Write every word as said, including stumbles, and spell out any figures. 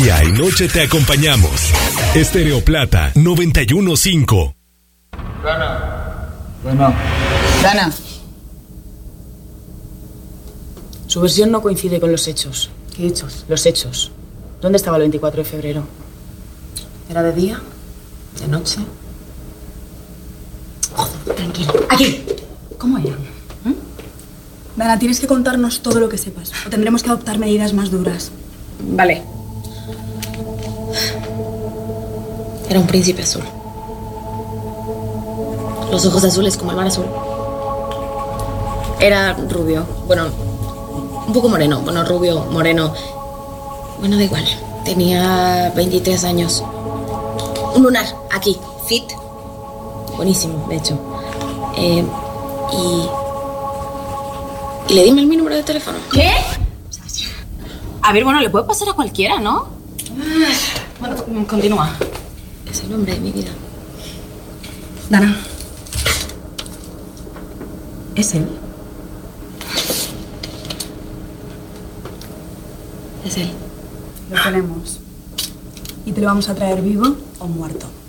Día y noche te acompañamos. Estéreo Plata noventa y uno punto cinco. Dana. Dana. Dana. Su versión no coincide con los hechos. ¿Qué hechos? Los hechos. ¿Dónde estaba el veinticuatro de febrero? ¿Era de día? ¿De noche? Joder, tranquilo. Aquí. ¿Cómo era? ¿Mm? Dana, tienes que contarnos todo lo que sepas. O tendremos que adoptar medidas más duras. Vale. Era un príncipe azul. Los ojos azules como el mar azul. Era rubio. Bueno, un poco moreno. Bueno, rubio, moreno. Bueno, da igual. Tenía veintitrés años. Un lunar, aquí, fit. Buenísimo, de hecho. Eh, y... Y le di mi número de teléfono. ¿Qué? A ver, bueno, le puede pasar a cualquiera, ¿no? Bueno, continúa. Es el hombre de mi vida. Dana. ¿Es él? Es él. Lo tenemos. Y te lo vamos a traer vivo o muerto.